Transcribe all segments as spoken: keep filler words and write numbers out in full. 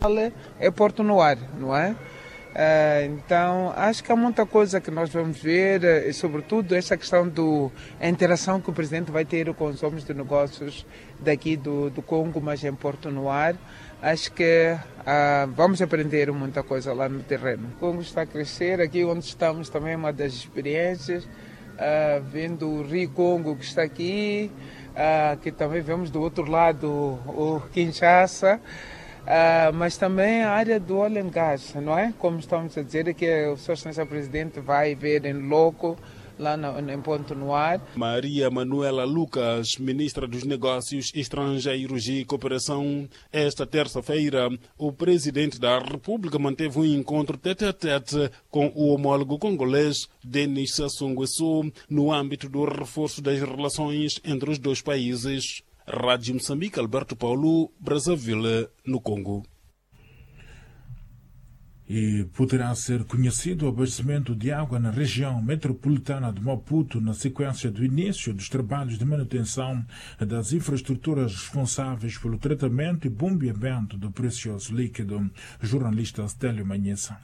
é Porto Noir, não é? Uh, então, acho que há muita coisa que nós vamos ver, uh, e sobretudo essa questão da interação que o Presidente vai ter com os homens de negócios daqui do, do Congo, mas em Porto Noir. Acho que uh, vamos aprender muita coisa lá no terreno. O Congo está a crescer, aqui onde estamos também é uma das experiências, uh, vendo o Rio Congo que está aqui, uh, que também vemos do outro lado o Kinshasa. Uh, mas também a área do oil and gas, não é? Como estamos a dizer, que o Sua Excelência Presidente vai ver em loco, lá no, em Porto Noir. Maria Manuela Lucas, Ministra dos Negócios Estrangeiros e Cooperação. Esta terça-feira, o Presidente da República manteve um encontro tete-a-tete com o homólogo congolês Denis Sassou Nguesso no âmbito do reforço das relações entre os dois países. Rádio Moçambique, Alberto Paulo, Brazzaville, no Congo. E poderá ser conhecido o abastecimento de água na região metropolitana de Maputo na sequência do início dos trabalhos de manutenção das infraestruturas responsáveis pelo tratamento e bombeamento do precioso líquido. Jornalista Stélio Manhessa.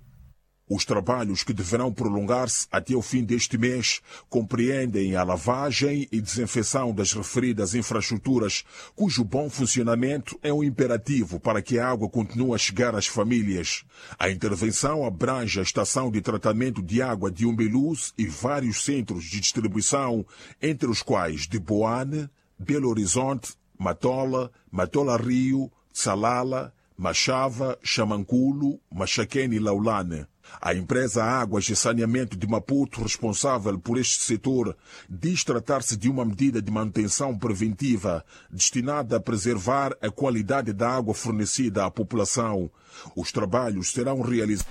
Os trabalhos que deverão prolongar-se até o fim deste mês compreendem a lavagem e desinfecção das referidas infraestruturas, cujo bom funcionamento é um imperativo para que a água continue a chegar às famílias. A intervenção abrange a estação de tratamento de água de Umbeluz e vários centros de distribuição, entre os quais de Boane, Belo Horizonte, Matola, Matola Rio, Salala, Machava, Chamanculo, Machaquene e Laulane. A empresa Águas e Saneamento de Maputo, responsável por este setor, diz tratar-se de uma medida de manutenção preventiva destinada a preservar a qualidade da água fornecida à população. Os trabalhos serão realizados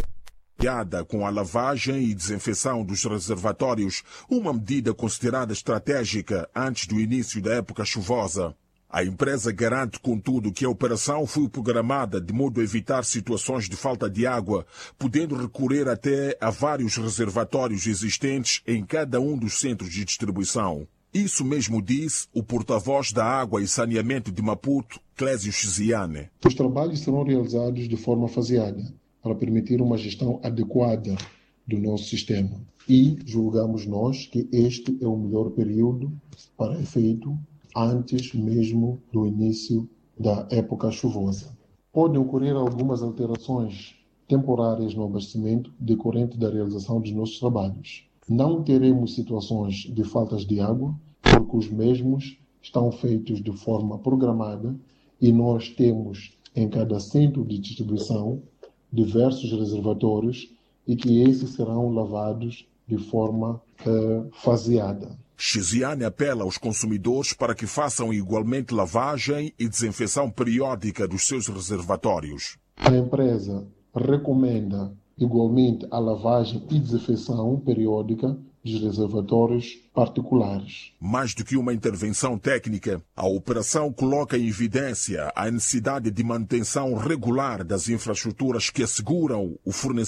com a lavagem e desinfecção dos reservatórios, uma medida considerada estratégica antes do início da época chuvosa. A empresa garante, contudo, que a operação foi programada de modo a evitar situações de falta de água, podendo recorrer até a vários reservatórios existentes em cada um dos centros de distribuição. Isso mesmo disse o porta-voz da Água e Saneamento de Maputo, Clésio Chiziane. Os trabalhos serão realizados de forma faseada, para permitir uma gestão adequada do nosso sistema. E julgamos nós que este é o melhor período para efeito antes mesmo do início da época chuvosa. Podem ocorrer algumas alterações temporárias no abastecimento decorrente da realização dos nossos trabalhos. Não teremos situações de faltas de água, porque os mesmos estão feitos de forma programada e nós temos em cada centro de distribuição diversos reservatórios e que esses serão lavados de forma uh, faseada. Chiziane apela aos consumidores para que façam igualmente lavagem e desinfecção periódica dos seus reservatórios. A empresa recomenda igualmente a lavagem e desinfecção periódica dos reservatórios particulares. Mais do que uma intervenção técnica, a operação coloca em evidência a necessidade de manutenção regular das infraestruturas que asseguram o fornecimento